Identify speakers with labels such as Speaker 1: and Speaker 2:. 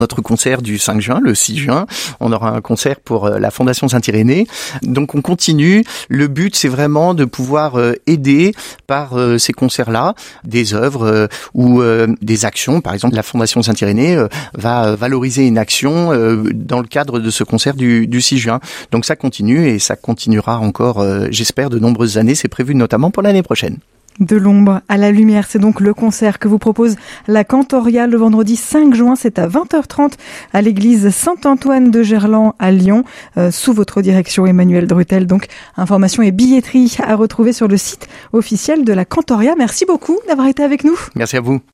Speaker 1: Notre concert du 5 juin, le 6 juin, on aura un concert pour la Fondation Saint-Irénée. Donc on continue. Le but, c'est vraiment de pouvoir aider par ces concerts-là des œuvres ou des actions. Par exemple, la Fondation Saint-Irénée va valoriser une action dans le cadre de ce concert du 6 juin. Donc ça continue et ça continuera encore, j'espère, de nombreuses années. C'est prévu notamment pour l'année prochaine.
Speaker 2: De l'ombre à la lumière, c'est donc le concert que vous propose la Cantoria le vendredi 5 juin. C'est à 20h30 à l'église Saint-Antoine de Gerland à Lyon, sous votre direction Emmanuel Drutel. Donc, information et billetterie à retrouver sur le site officiel de la Cantoria. Merci beaucoup d'avoir été avec nous.
Speaker 1: Merci à vous.